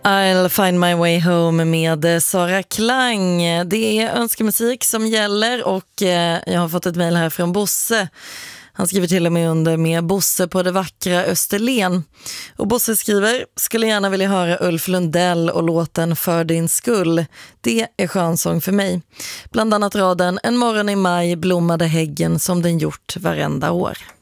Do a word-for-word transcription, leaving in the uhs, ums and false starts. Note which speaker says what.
Speaker 1: I'll find my way home med Sara Klang. Det är önskemusik som gäller och eh, jag har fått ett mejl här från Bosse. Han skriver till och med under med Bosse på det vackra Österlen. Och Bosse skriver, skulle gärna vilja höra Ulf Lundell och låten För din skull. Det är skönsång för mig. Bland annat raden En morgon i maj blommade häggen som den gjort varenda år.